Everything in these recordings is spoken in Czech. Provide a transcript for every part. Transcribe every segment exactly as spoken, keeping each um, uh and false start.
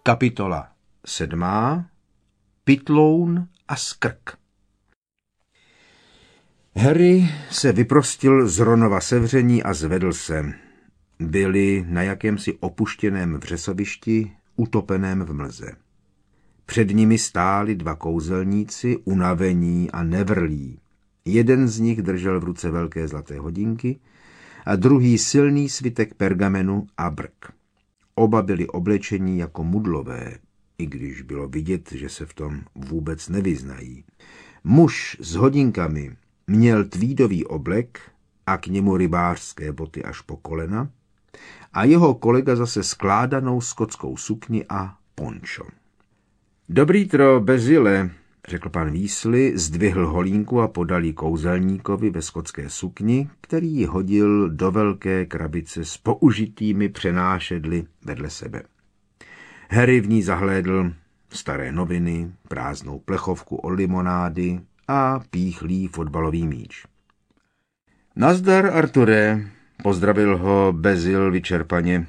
Kapitola sedmá. Pytloun a skrk. Harry se vyprostil z Ronova sevření a zvedl se. Byli na jakémsi opuštěném vřesovišti, utopeném v mlze. Před nimi stáli dva kouzelníci, unavení a nevrlí. Jeden z nich držel v ruce velké zlaté hodinky a druhý silný svitek pergamenu a brk. Oba byli oblečení jako mudlové, i když bylo vidět, že se v tom vůbec nevyznají. Muž s hodinkami měl tweedový oblek a k němu rybářské boty až po kolena a jeho kolega zase skládanou skotskou sukni a pončo. Dobrý tro, Bezile, řekl pan Weasley, zdvihl holínku a podal ji kouzelníkovi ve skotské sukni, který ji hodil do velké krabice s použitými přenášedly vedle sebe. Harry v ní zahlédl staré noviny, prázdnou plechovku od limonády a píchlý fotbalový míč. Nazdar, Arture, pozdravil ho Bezil vyčerpaně.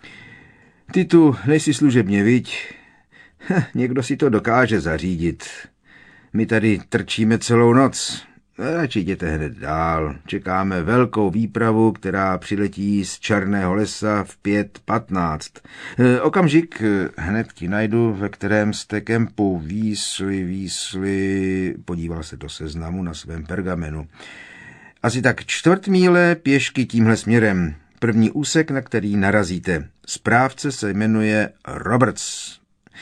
Ty tu nejsi služebně, viď? Heh, někdo si to dokáže zařídit. My tady trčíme celou noc. Radši jděte hned dál. Čekáme velkou výpravu, která přiletí z Černého lesa v pět patnáct. E, okamžik, hned ti najdu, ve kterém jste kempu. Weasley, Weasley, podíval se do seznamu na svém pergamenu. Asi tak čtvrt míle pěšky tímhle směrem. První úsek, na který narazíte. Správce se jmenuje Roberts.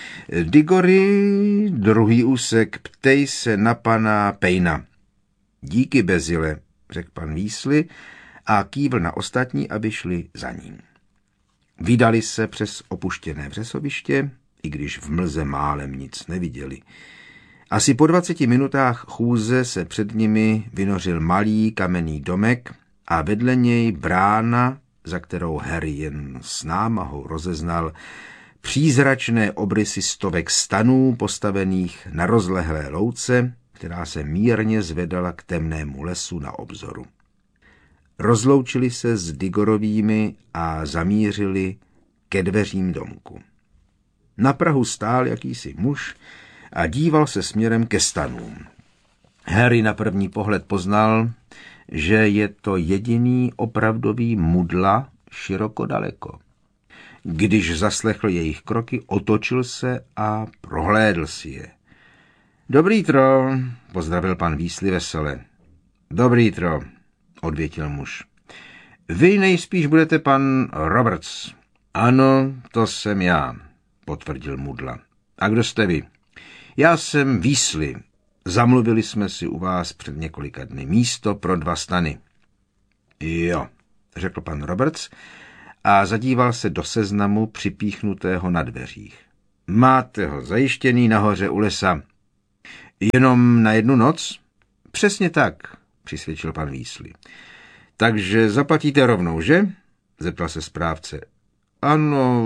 Digory, druhý úsek, ptej se na pana Payna. Díky, Bezile, řekl pan Weasley a kývl na ostatní, aby šli za ním. Vydali se přes opuštěné vřesoviště, i když v mlze málem nic neviděli. Asi po dvaceti minutách chůze se před nimi vynořil malý kamenný domek a vedle něj brána, za kterou Harry jen s námahou rozeznal přízračné obrysy stovek stanů postavených na rozlehlé louce, která se mírně zvedala k temnému lesu na obzoru. Rozloučili se s Digorovými a zamířili ke dveřím domku. Na prahu stál jakýsi muž a díval se směrem ke stanům. Harry na první pohled poznal, že je to jediný opravdový mudla široko daleko. Když zaslechl jejich kroky, otočil se a prohlédl si je. Dobrý tro, pozdravil pan Weasley vesele. Dobrý tro, odvětil muž. Vy nejspíš budete pan Roberts. Ano, to jsem já, potvrdil mudla. A kdo jste vy? Já jsem Weasley. Zamluvili jsme si u vás před několika dny místo pro dva stany. Jo, řekl pan Roberts a zadíval se do seznamu připíchnutého na dveřích. Máte ho zajištěný nahoře u lesa. Jenom na jednu noc? Přesně tak, přisvědčil pan Weasley. Takže zaplatíte rovnou, že? Zeptal se správce. Ano,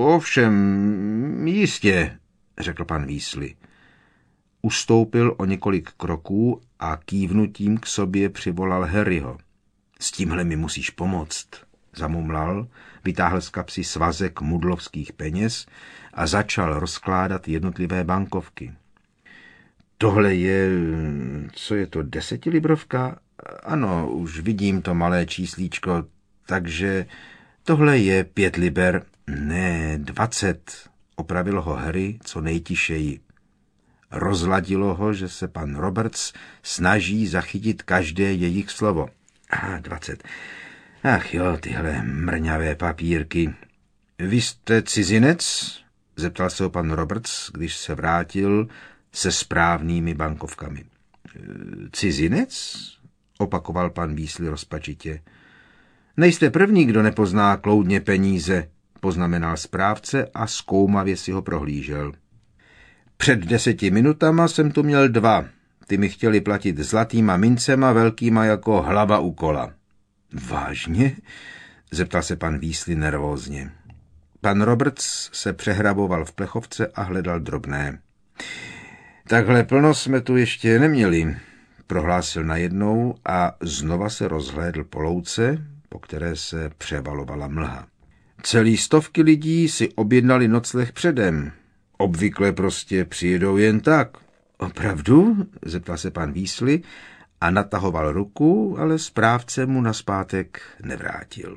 ovšem, jistě, řekl pan Weasley. Ustoupil o několik kroků a kývnutím k sobě přivolal Harryho. S tímhle mi musíš pomoct, zamumlal, vytáhl z kapsy svazek mudlovských peněz a začal rozkládat jednotlivé bankovky. Tohle je, co je to, desetilibrovka? Ano, už vidím to malé číslíčko, takže tohle je pět liber, ne, dvacet, opravil ho Harry co nejtišeji. Rozladilo ho, že se pan Roberts snaží zachytit každé jejich slovo. Aha, dvacet. Ach jo, tyhle mrňavé papírky. Vy jste cizinec? Zeptal se ho pan Roberts, když se vrátil se správnými bankovkami. Cizinec? Opakoval pan Weasley rozpačitě. Nejste první, kdo nepozná kloudně peníze, poznamenal správce a zkoumavě si ho prohlížel. Před deseti minutama jsem tu měl dva. Ty mi chtěli platit zlatýma mincema velkýma jako hlava u kola. Vážně? Zeptal se pan Weasley nervózně. Pan Roberts se přehraboval v plechovce a hledal drobné. Takhle plno jsme tu ještě neměli, prohlásil najednou a znova se rozhlédl po louce, po které se převalovala mlha. Celý stovky lidí si objednali nocleh předem. Obvykle prostě přijedou jen tak. Opravdu? Zeptal se pan Weasley a natahoval ruku, ale správce mu nazpátek nevrátil.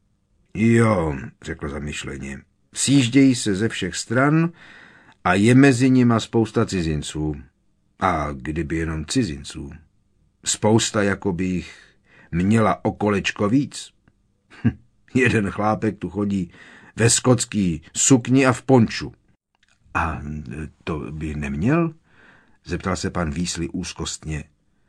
Jo, řekl zamyšleně. Sjíždějí se ze všech stran a je mezi nima spousta cizinců. A kdyby jenom cizinců. Spousta, jako by jich měla o kolečko víc. Hm, jeden chlápek tu chodí ve skotský sukni a v ponču. A to by neměl? Zeptal se pan Weasley úzkostně.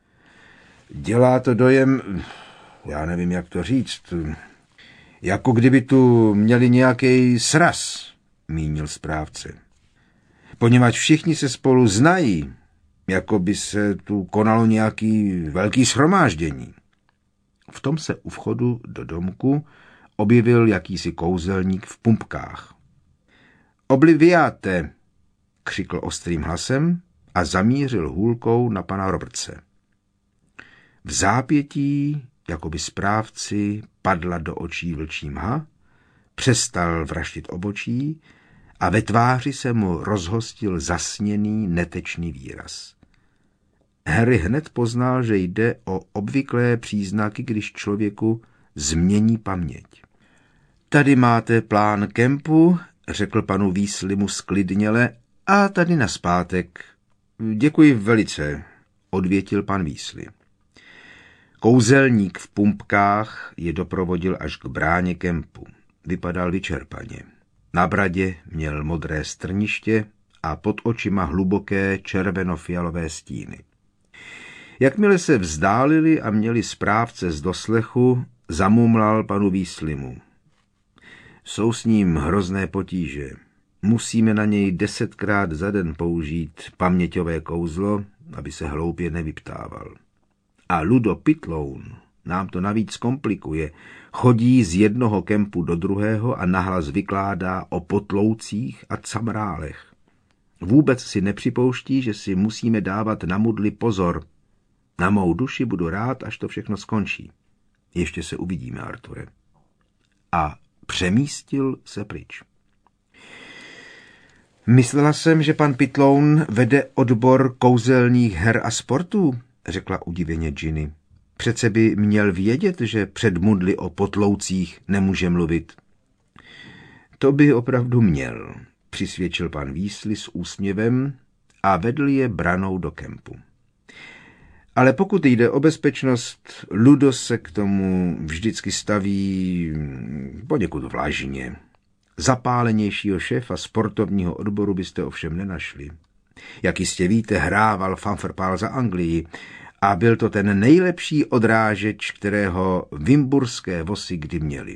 Dělá to dojem, já nevím, jak to říct, jako kdyby tu měli nějaký sraz, mínil správce. Poněvadž všichni se spolu znají, jako by se tu konalo nějaký velký shromáždění. V tom se u vchodu do domku objevil jakýsi kouzelník v pumpkách. Obliviate, křikl ostrým hlasem a zamířil hůlkou na pana Robertse. V zápětí, jako by správci, padla do očí vlčí mha, přestal vraždit obočí a ve tváři se mu rozhostil zasněný, netečný výraz. Harry hned poznal, že jde o obvyklé příznaky, když člověku změní paměť. Tady máte plán kempu, řekl panu Weasleymu sklidněle, a tady nazpátek. Děkuji velice, odvětil pan Weasley. Kouzelník v pumpkách je doprovodil až k bráně kempu. Vypadal vyčerpaně. Na bradě měl modré strniště a pod očima hluboké červenofialové stíny. Jakmile se vzdálili a měli správce z doslechu, zamumlal panu Weasleymu. Jsou s ním hrozné potíže. Musíme na něj desetkrát za den použít paměťové kouzlo, aby se hloupě nevyptával. A Ludo Pitloun nám to navíc komplikuje. Chodí z jednoho kempu do druhého a nahlas vykládá o potloucích a camrálech. Vůbec si nepřipouští, že si musíme dávat na mudli pozor. Na mou duši budu rád, až to všechno skončí. Ještě se uvidíme, Arture. A přemístil se pryč. Myslela jsem, že pan Pitloun vede odbor kouzelných her a sportů, řekla udiveně Ginny. Přece by měl vědět, že před mudly o potloucích nemůže mluvit. To by opravdu měl, přisvědčil pan Weasley s úsměvem a vedl je branou do kempu. Ale pokud jde o bezpečnost, Ludo se k tomu vždycky staví poněkud vlažně. Zapálenějšího šéfa sportovního odboru byste ovšem nenašli. Jak jistě víte, hrával fanfarpál za Anglii a byl to ten nejlepší odrážeč, kterého vimburské vosy kdy měli.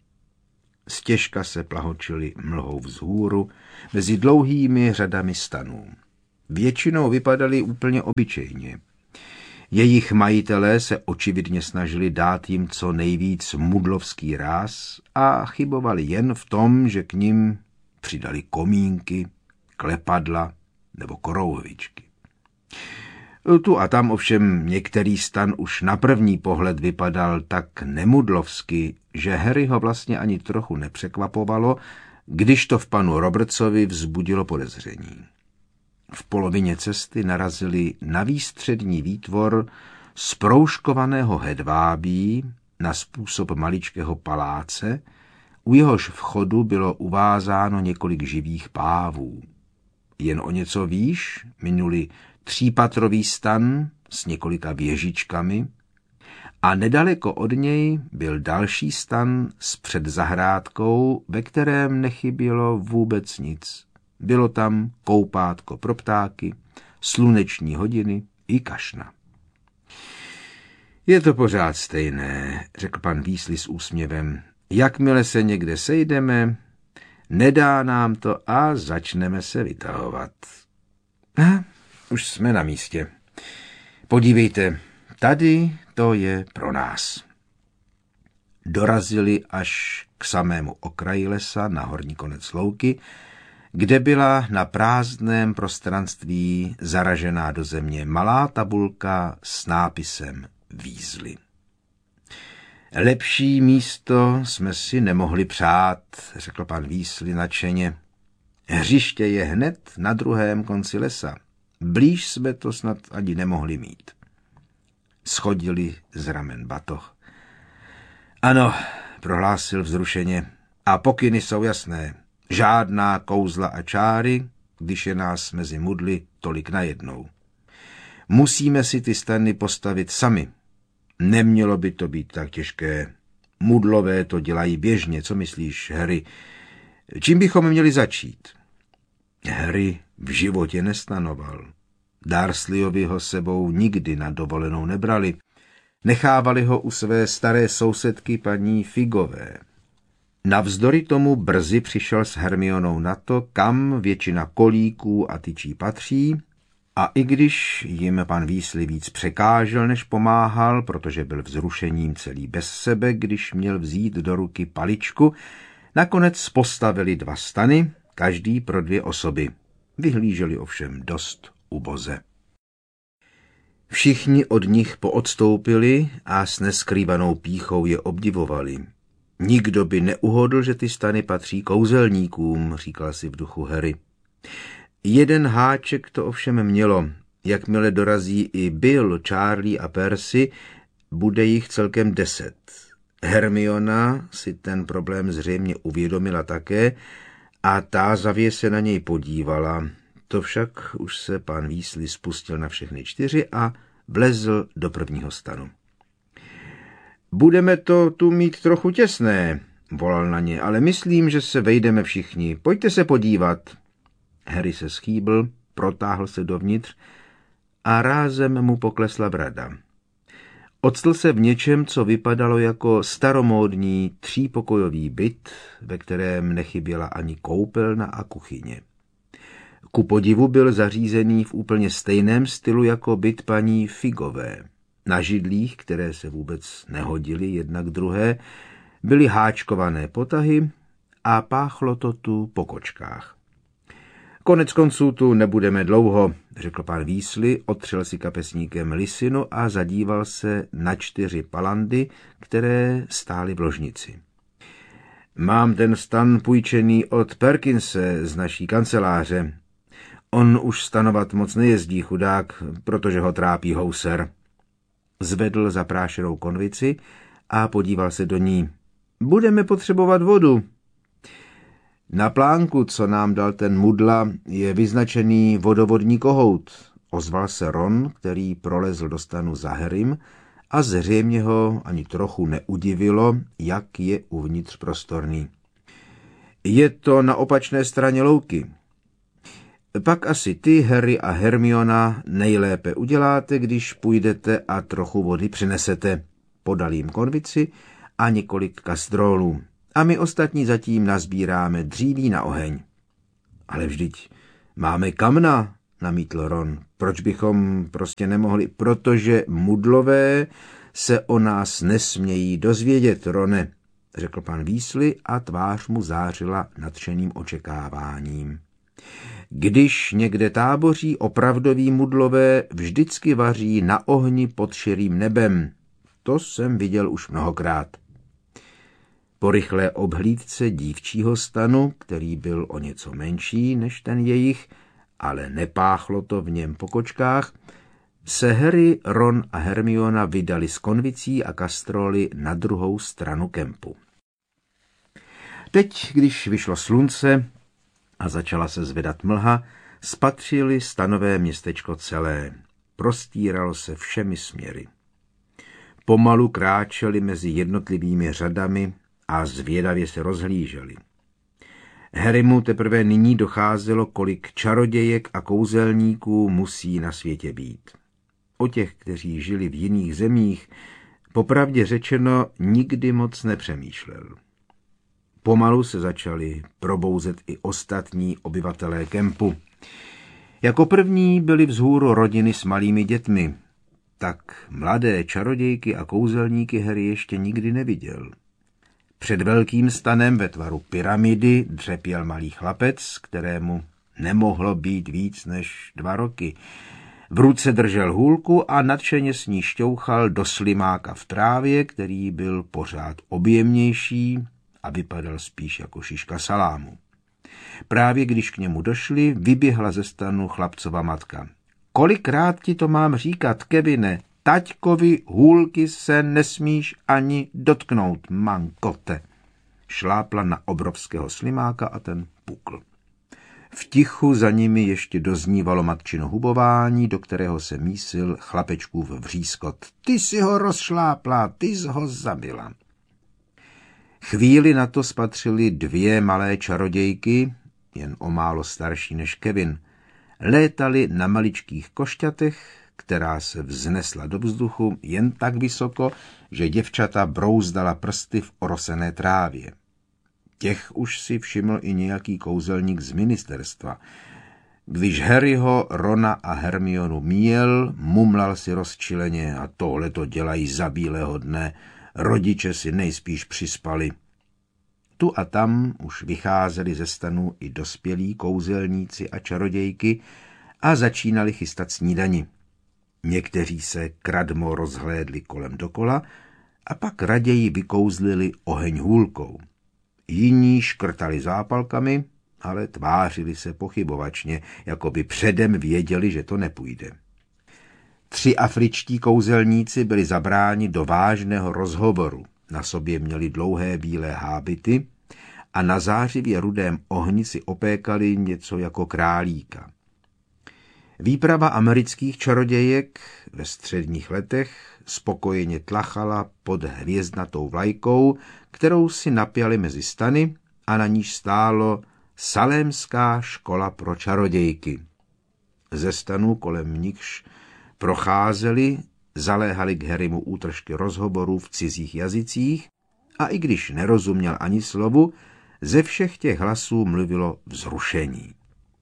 Stěžka se plahočili mlhou vzhůru mezi dlouhými řadami stanů. Většinou vypadali úplně obyčejně. Jejich majitelé se očividně snažili dát jim co nejvíc mudlovský ráz a chybovali jen v tom, že k nim přidali komínky, klepadla nebo korouhvičky. Tu a tam ovšem některý stan už na první pohled vypadal tak nemudlovsky, že Harry ho vlastně ani trochu nepřekvapovalo, když to v panu Robertsovi vzbudilo podezření. V polovině cesty narazili na výstřední výtvor z proužkovaného hedvábí na způsob maličkého paláce, u jehož vchodu bylo uvázáno několik živých pávů. Jen o něco výš minuli třípatrový stan s několika věžičkami a nedaleko od něj byl další stan s předzahrádkou, ve kterém nechybělo vůbec nic. Bylo tam koupátko pro ptáky, sluneční hodiny i kašna. Je to pořád stejné, řekl pan Weasley s úsměvem. Jakmile se někde sejdeme, nedá nám to a začneme se vytahovat. A už jsme na místě. Podívejte, tady to je pro nás. Dorazili až k samému okraji lesa na horní konec louky, kde byla na prázdném prostranství zaražená do země malá tabulka s nápisem Weasley. Lepší místo jsme si nemohli přát, řekl pan Weasley nadšeně. Hřiště je hned na druhém konci lesa. Blíž jsme to snad ani nemohli mít. Schodili z ramen batoh. Ano, prohlásil vzrušeně, a pokyny jsou jasné. Žádná kouzla a čáry, když je nás mezi mudly tolik najednou. Musíme si ty stany postavit sami. Nemělo by to být tak těžké. Mudlové to dělají běžně, co myslíš, Harry? Čím bychom měli začít? Harry v životě nestanoval. Dursleyovi ho sebou nikdy na dovolenou nebrali. Nechávali ho u své staré sousedky paní Figové. Navzdory tomu brzy přišel s Hermionou na to, kam většina kolíků a tyčí patří, a i když jim pan Weasley víc překážel, než pomáhal, protože byl vzrušením celý bez sebe, když měl vzít do ruky paličku, nakonec postavili dva stany, každý pro dvě osoby. Vyhlíželi ovšem dost uboze. Všichni od nich poodstoupili a s neskrývanou pýchou je obdivovali. Nikdo by neuhodl, že ty stany patří kouzelníkům, říkal si v duchu Harry. Jeden háček to ovšem mělo. Jakmile dorazí i Bill, Charlie a Percy, bude jich celkem deset. Hermiona si ten problém zřejmě uvědomila také a tázavě se na něj podívala. To však už se pan Weasley spustil na všechny čtyři a vlezl do prvního stanu. Budeme to tu mít trochu těsné, volal na ně, ale myslím, že se vejdeme všichni. Pojďte se podívat. Harry se schýbl, protáhl se dovnitř a rázem mu poklesla brada. Octl se v něčem, co vypadalo jako staromódní třípokojový byt, ve kterém nechyběla ani koupelna a kuchyně. Ku podivu byl zařízený v úplně stejném stylu jako byt paní Figové. Na židlích, které se vůbec nehodily jedna k druhé, byly háčkované potahy a páchlo to tu po kočkách. Konec konců tu nebudeme dlouho, řekl pan Weasley, otřel si kapesníkem lisinu a zadíval se na čtyři palandy, které stály v ložnici. Mám ten stan půjčený od Perkinse z naší kanceláře. On už stanovat moc nejezdí, chudák, protože ho trápí houser. Zvedl zaprášenou konvici a podíval se do ní. Budeme potřebovat vodu. Na plánku, co nám dal ten Mudla, je vyznačený vodovodní kohout. Ozval se Ron, který prolezl do stanu za Harrym a zřejmě ho ani trochu neudivilo, jak je uvnitř prostorný. Je to na opačné straně louky. Pak asi ty, Harry a Hermiona, nejlépe uděláte, když půjdete a trochu vody přinesete. Podal jim konvici a několik kastrolů. A my ostatní zatím nazbíráme dříví na oheň. Ale vždyť máme kamna, namítl Ron. Proč bychom prostě nemohli? Protože mudlové se o nás nesmějí dozvědět, Rone, řekl pan Weasley a tvář mu zářila nadšeným očekáváním. Když někde táboří opravdoví mudlové, vždycky vaří na ohni pod širým nebem. To jsem viděl už mnohokrát. Po rychlé obhlídce dívčího stanu, který byl o něco menší než ten jejich, ale nepáchlo to v něm po kočkách, se Harry, Ron a Hermiona vydali s konvicí a kastroly na druhou stranu kempu. Teď, když vyšlo slunce a začala se zvedat mlha, spatřili stanové městečko celé. Prostíralo se všemi směry. Pomalu kráčeli mezi jednotlivými řadami a zvědavě se rozhlíželi. Harrymu teprve nyní docházelo, kolik čarodějek a kouzelníků musí na světě být. O těch, kteří žili v jiných zemích, popravdě řečeno nikdy moc nepřemýšlel. Pomalu se začali probouzet i ostatní obyvatelé kempu. Jako první byli vzhůru rodiny s malými dětmi. Tak mladé čarodějky a kouzelníky Harry ještě nikdy neviděl. Před velkým stanem ve tvaru pyramidy dřepěl malý chlapec, kterému nemohlo být víc než dva roky. V ruce držel hůlku a nadšeně s ní šťouchal do slimáka v trávě, který byl pořád objemnější a vypadal spíš jako šiška salámu. Právě když k němu došli, vyběhla ze stanu chlapcova matka. Kolikrát ti to mám říkat, Kevine, taťkovi hůlky se nesmíš ani dotknout, mankote. Šlápla na obrovského slimáka a ten pukl. V tichu za nimi ještě doznívalo matčino hubování, do kterého se mísil chlapečkův vřískot. Ty si ho rozšlápla, ty jsi ho zabila. Chvíli na to spatřili dvě malé čarodějky, jen o málo starší než Kevin. Létali na maličkých košťatech, která se vznesla do vzduchu jen tak vysoko, že děvčata brouzdala prsty v orosené trávě. Těch už si všiml i nějaký kouzelník z ministerstva. Když Harryho, Rona a Hermionu míjel, mumlal si rozčileně a tohle to dělají za bílého dne, rodiče si nejspíš přispali. Tu a tam už vycházeli ze stanů i dospělí kouzelníci a čarodějky a začínali chystat snídani. Někteří se kradmo rozhlédli kolem dokola a pak raději vykouzlili oheň hůlkou. Jiní škrtali zápalkami, ale tvářili se pochybovačně, jako by předem věděli, že to nepůjde. Tři afričtí kouzelníci byli zabráni do vážného rozhovoru. Na sobě měli dlouhé bílé hábity a na zářivě rudém ohni si opékali něco jako králíka. Výprava amerických čarodějek ve středních letech spokojeně tlachala pod hvězdnatou vlajkou, kterou si napjali mezi stany a na níž stálo Salémská škola pro čarodějky. Ze stanů, kolem nichž procházeli, zaléhali k Harrymu útržky rozhovorů v cizích jazycích a i když nerozuměl ani slovu, ze všech těch hlasů mluvilo vzrušení.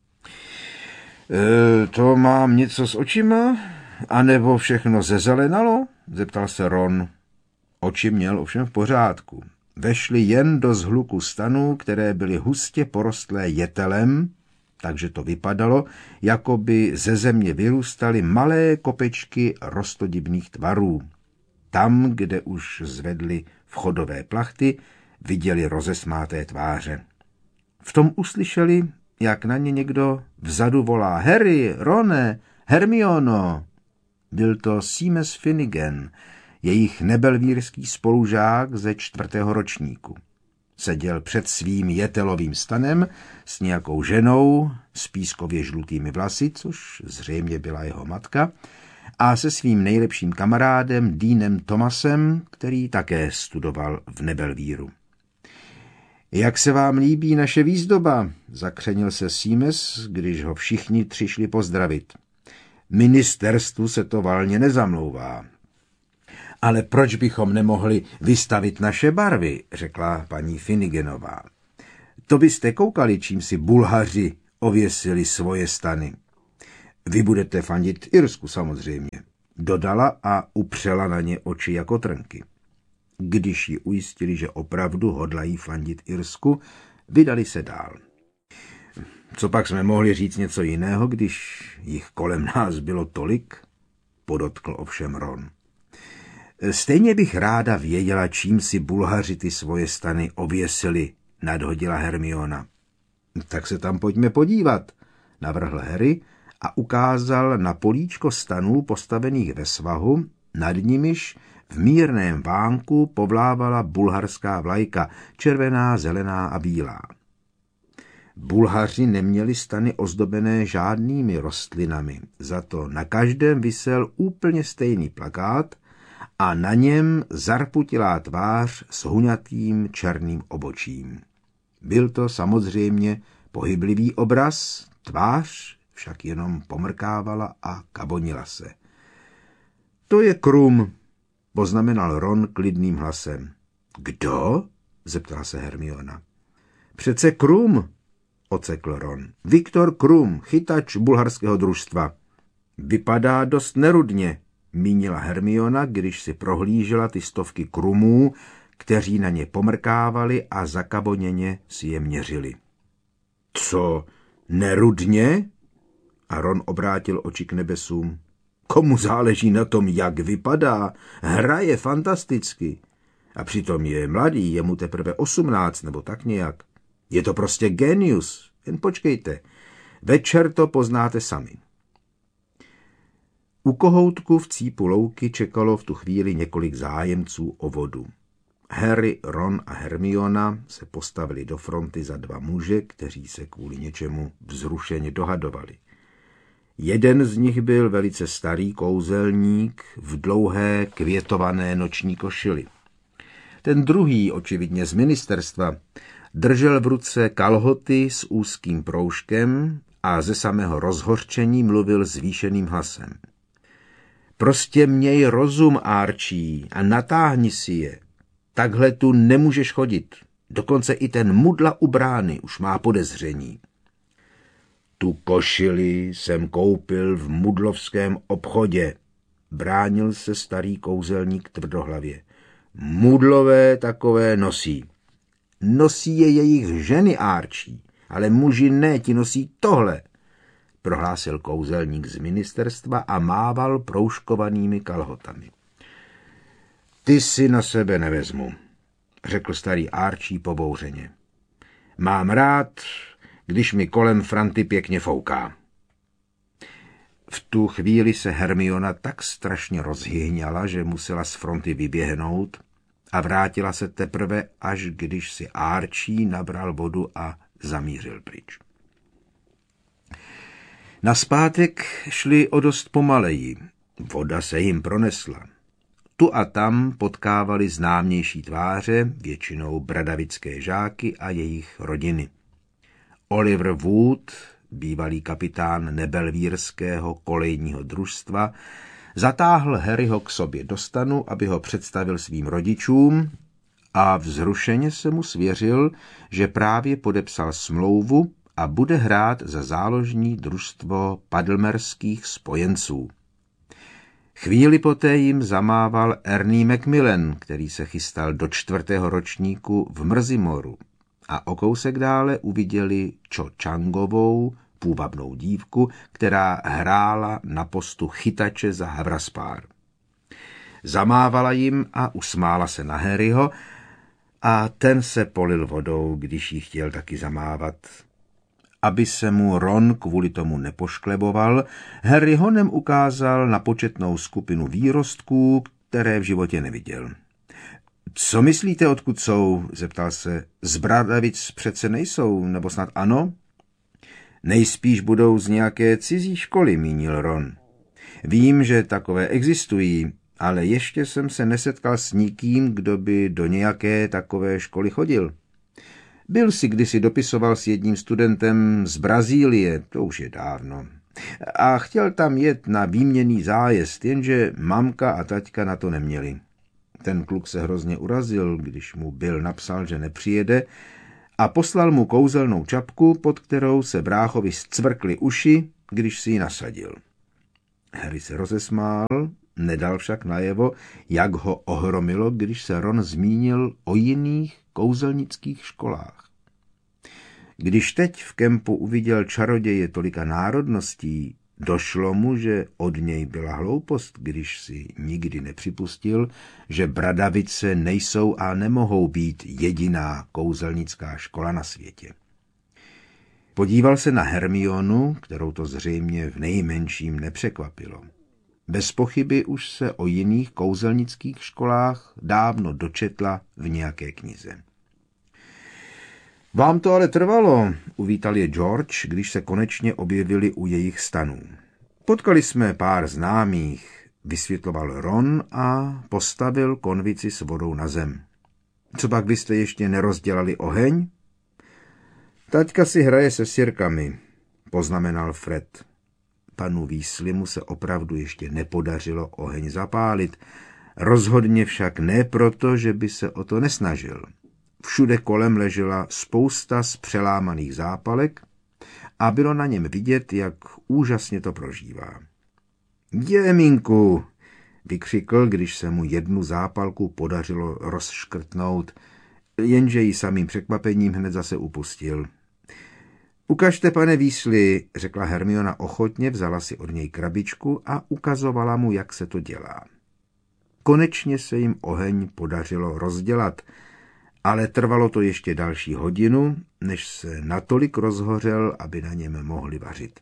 E, to mám něco s očima? A nebo všechno zezelenalo? Zeptal se Ron. Oči měl ovšem v pořádku. Vešli jen do zhluku stanů, které byly hustě porostlé jetelem, takže to vypadalo, jako by ze země vyrůstaly malé kopečky rostodibných tvarů. Tam, kde už zvedli vchodové plachty, viděli rozesmáté tváře. V tom uslyšeli, jak na ně někdo vzadu volá Harry, Rone, Hermiono. Byl to Seamus Finnegan, jejich nebelvírský spolužák ze čtvrtého ročníku. Seděl před svým jetelovým stanem s nějakou ženou s pískově žlutými vlasy, což zřejmě byla jeho matka, a se svým nejlepším kamarádem Deanem Thomasem, který také studoval v Nebelvíru. Jak se vám líbí naše výzdoba? Zakřenil se Seamus, když ho všichni tři šli pozdravit. Ministerstvu se to valně nezamlouvá. Ale proč bychom nemohli vystavit naše barvy, řekla paní Finneganová. To byste koukali, čím si Bulhaři ověsili svoje stany. Vy budete fandit Irsku samozřejmě, dodala a upřela na ně oči jako trnky. Když ji ujistili, že opravdu hodlají fandit Irsku, vydali se dál. Co pak jsme mohli říct něco jiného, když jich kolem nás bylo tolik? Podotkl ovšem Ron. Stejně bych ráda věděla, čím si Bulhaři ty svoje stany ověsili, nadhodila Hermiona. Tak se tam pojďme podívat, navrhl Harry a ukázal na políčko stanů postavených ve svahu, nad nimiž v mírném vánku povlávala bulharská vlajka, červená, zelená a bílá. Bulhaři neměli stany ozdobené žádnými rostlinami, za to na každém visel úplně stejný plakát a na něm zarputilá tvář s huňatým černým obočím. Byl to samozřejmě pohyblivý obraz, tvář však jenom pomrkávala a kabonila se. To je Krum, poznamenal Ron klidným hlasem. Kdo? Zeptala se Hermiona. Přece Krum, ocekl Ron. Viktor Krum, chytač bulharského družstva. Vypadá dost nerudně, mínila Hermiona, když si prohlížela ty stovky Krumů, kteří na ně pomrkávali a zakaboněně si je měřili. Co, nerudně? A Ron obrátil oči k nebesům. Komu záleží na tom, jak vypadá? Hraje fantasticky. A přitom je mladý, je mu teprve osmnáct nebo tak nějak. Je to prostě genius. Jen počkejte. Večer to poznáte sami. U kohoutku v cípu louky čekalo v tu chvíli několik zájemců o vodu. Harry, Ron a Hermiona se postavili do fronty za dva muže, kteří se kvůli něčemu vzrušeně dohadovali. Jeden z nich byl velice starý kouzelník v dlouhé květované noční košili. Ten druhý, očividně z ministerstva, držel v ruce kalhoty s úzkým proužkem a ze samého rozhořčení mluvil zvýšeným hlasem. Prostě měj rozum, Archie, a natáhni si je. Takhle tu nemůžeš chodit. Dokonce i ten mudla u brány už má podezření. Tu košili jsem koupil v mudlovském obchodě, bránil se starý kouzelník tvrdohlavě. Mudlové takové nosí. Nosí je jejich ženy, Archie, ale muži ne, ti nosí tohle, prohlásil kouzelník z ministerstva a mával proužkovanými kalhotami. Ty si na sebe nevezmu, řekl starý Archie pobouřeně. Mám rád, když mi kolem Franty pěkně fouká. V tu chvíli se Hermiona tak strašně rozhyhňala, že musela z fronty vyběhnout a vrátila se teprve, až když si Archie nabral vodu a zamířil pryč. Nazpátek šli o dost pomaleji. Voda se jim pronesla. Tu a tam potkávali známější tváře, většinou bradavické žáky a jejich rodiny. Oliver Wood, bývalý kapitán nebelvírského kolejního družstva, zatáhl Harryho k sobě do stanu, aby ho představil svým rodičům a vzrušeně se mu svěřil, že právě podepsal smlouvu a bude hrát za záložní družstvo padlmerských spojenců. Chvíli poté jim zamával Ernie Macmillan, který se chystal do čtvrtého ročníku v Mrzimoru, a o kousek dále uviděli Cho Changovou, půvabnou dívku, která hrála na postu chytače za Havraspár. Zamávala jim a usmála se na Harryho a ten se polil vodou, když jí chtěl taky zamávat. Aby se mu Ron kvůli tomu nepoškleboval, Harry honem ukázal na početnou skupinu výrostků, které v životě neviděl. Co myslíte, odkud jsou? Zeptal se. Z Bradavic přece nejsou, nebo snad ano? Nejspíš budou z nějaké cizí školy, mínil Ron. Vím, že takové existují, ale ještě jsem se nesetkal s nikým, kdo by do nějaké takové školy chodil. Byl si kdysi dopisoval s jedním studentem z Brazílie, to už je dávno, a chtěl tam jet na výměnný zájezd, jenže mamka a taťka na to neměli. Ten kluk se hrozně urazil, když mu Bill napsal, že nepřijede, a poslal mu kouzelnou čapku, pod kterou se bráchovi zcvrkly uši, když si ji nasadil. Harry se rozesmál, nedal však najevo, jak ho ohromilo, když se Ron zmínil o jiných kouzelnických školách. Když teď v kempu uviděl čaroděje tolika národností, došlo mu, že od něj byla hloupost, když si nikdy nepřipustil, že Bradavice nejsou a nemohou být jediná kouzelnická škola na světě. Podíval se na Hermionu, kterou to zřejmě v nejmenším nepřekvapilo. Bez pochyby už se o jiných kouzelnických školách dávno dočetla v nějaké knize. Vám to ale trvalo, uvítal je George, když se konečně objevili u jejich stanů. Potkali jsme pár známých, vysvětloval Ron a postavil konvici s vodou na zem. Copak vy jste ještě nerozdělali oheň? Taťka si hraje se sirkami, poznamenal Fred. Panu Weasleymu se opravdu ještě nepodařilo oheň zapálit, rozhodně však ne proto, že by se o to nesnažil. Všude kolem ležela spousta zpřelámaných zápalek a bylo na něm vidět, jak úžasně to prožívá. Děminku, vykřikl, když se mu jednu zápalku podařilo rozškrtnout, jenže ji samým překvapením hned zase upustil. Ukažte, pane Weasley, řekla Hermiona ochotně, vzala si od něj krabičku a ukazovala mu, jak se to dělá. Konečně se jim oheň podařilo rozdělat, ale trvalo to ještě další hodinu, než se natolik rozhořel, aby na něm mohli vařit.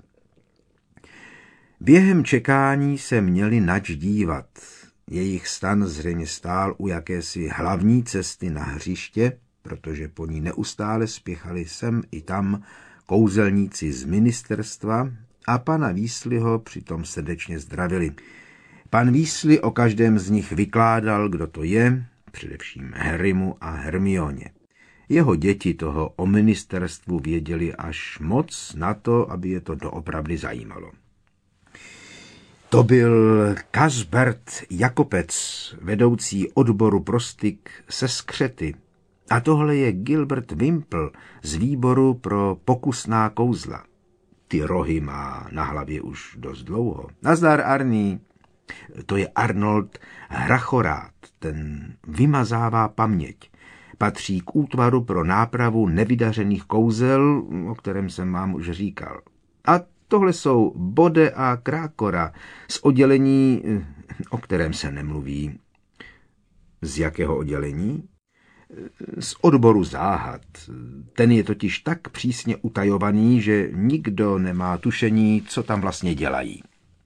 Během čekání se měli nač dívat. Jejich stan zřejmě stál u jakési hlavní cesty na hřiště, protože po ní neustále spěchali sem i tam kouzelníci z ministerstva a pana Weasleyho přitom srdečně zdravili. Pan Weasley o každém z nich vykládal, kdo to je, především Harrymu a Hermioně. Jeho děti toho o ministerstvu věděli až moc na to, aby je to doopravdy zajímalo. To byl Kasbert Jakobec, vedoucí odboru pro styk se skřety. A tohle je Gilbert Wimple z výboru pro pokusná kouzla. Ty rohy má na hlavě už dost dlouho. Nazdar, Arní. To je Arnold Hrachorát, ten vymazává paměť. Patří k útvaru pro nápravu nevydařených kouzel, o kterém jsem vám už říkal. A tohle jsou Bode a Krákora z oddělení, o kterém se nemluví. Z jakého oddělení? Z odboru záhad. Ten je totiž tak přísně utajovaný, že nikdo nemá tušení, co tam vlastně dělají.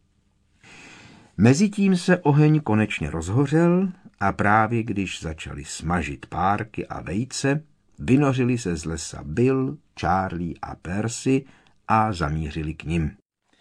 Mezitím se oheň konečně rozhořel a právě když začali smažit párky a vejce, vynořili se z lesa Bill, Charlie a Percy a zamířili k nim.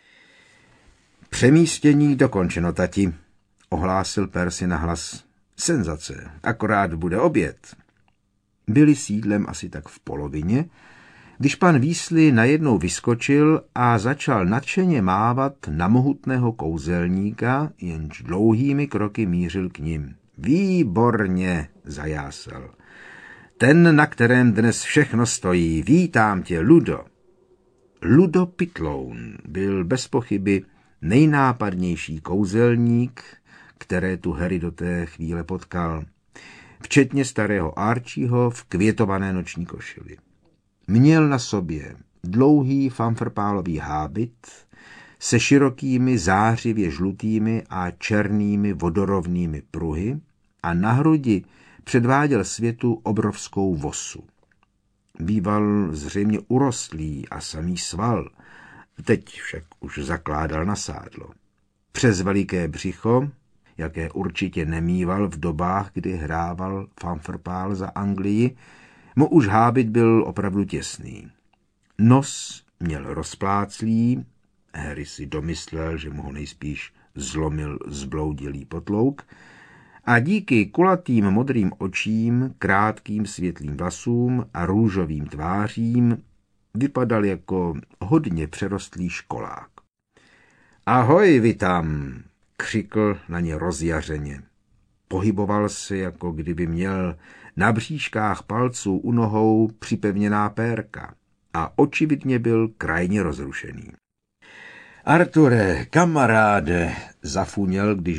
Přemístění dokončeno, tati, ohlásil Percy nahlas. Senzace, akorát bude oběd. Byli sídlem asi tak v polovině, když pan Weasley najednou vyskočil a začal nadšeně mávat na mohutného kouzelníka, jenž dlouhými kroky mířil k nim. Výborně, zajásal. Ten, na kterém dnes všechno stojí, vítám tě, Ludo. Ludo Pitloun byl bez pochyby nejnápadnější kouzelník, které tu Harry do té chvíle potkal, včetně starého Archieho v květované noční košili. Měl na sobě dlouhý fanfrpálový hábit se širokými zářivě žlutými a černými vodorovnými pruhy a na hrudi předváděl světu obrovskou vosu. Býval zřejmě urostlý a samý sval, teď však už zakládal na sádlo. Přes veliké břicho, jaké určitě nemíval v dobách, kdy hrával fanfrpál za Anglii, mu už hábit byl opravdu těsný. Nos měl rozpláclý, Harry si domyslel, že mu ho nejspíš zlomil zbloudilý potlouk, a díky kulatým modrým očím, krátkým světlým vlasům a růžovým tvářím vypadal jako hodně přerostlý školák. Ahoj, vy tam, křikl na ně rozjařeně. Pohyboval se, jako kdyby měl na bříškách palců u nohou připevněná pérka a očividně byl krajně rozrušený. Arture, kamaráde, zafuněl, když